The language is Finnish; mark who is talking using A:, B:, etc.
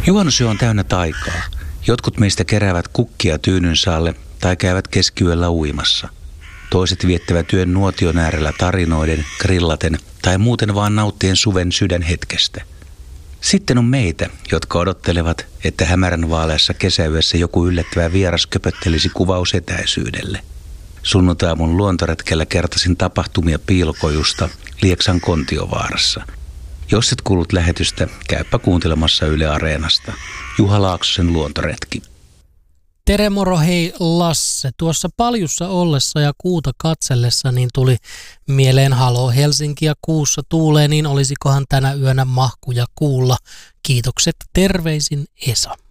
A: Juhannusyö on täynnä taikaa. Jotkut meistä keräävät kukkia tyynyn alle tai käyvät keskiyöllä uimassa. Toiset viettävät yön nuotion äärellä tarinoiden, grillaten tai muuten vaan nauttien suven sydänhetkestä. Sitten on meitä, jotka odottelevat, että hämärän vaaleassa kesäyössä joku yllättävä vieras köpöttelisi kuvausetäisyydelle. Sunnuntaiaamun luontoretkellä kertasin tapahtumia Piilokojusta Lieksan Kontiovaarassa. Jos et kuullut lähetystä, käypä kuuntelemassa Yle Areenasta. Juha Laaksosen luontoretki.
B: Tere moro, hei Lasse. Tuossa Paljussa ollessa ja kuuta katsellessa niin tuli mieleen Halo Helsinki ja kuussa tuulee, niin olisikohan tänä yönä mahkuja kuulla. Kiitokset, terveisin Esa.